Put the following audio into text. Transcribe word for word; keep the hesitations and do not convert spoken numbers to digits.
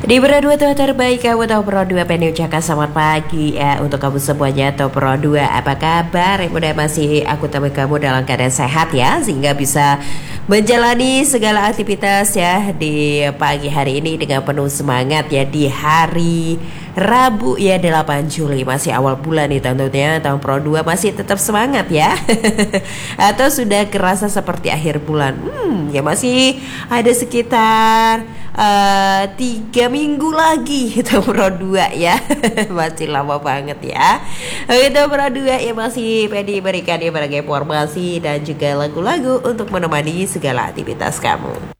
Di Pro dua tua terbaik, kamu tahu Pro dua pengen ucapkan selamat pagi ya untuk kamu semuanya. Atau Pro dua apa kabar? Mudah masih aku temui kamu dalam keadaan sehat ya, sehingga bisa menjalani segala aktivitas ya di pagi hari ini dengan penuh semangat ya di hari Rabu ya delapan Juli, masih awal bulan nih tentunya. Tahun Pro dua masih tetap semangat ya. Atau sudah kerasa seperti akhir bulan? Hmm, ya masih ada sekitar uh, tiga minggu lagi itu Pro dua ya. Masih lama banget ya. Itu Pro dua ya masih pengen diberikan ya berbagai informasi dan juga lagu-lagu untuk menemani segala aktivitas kamu.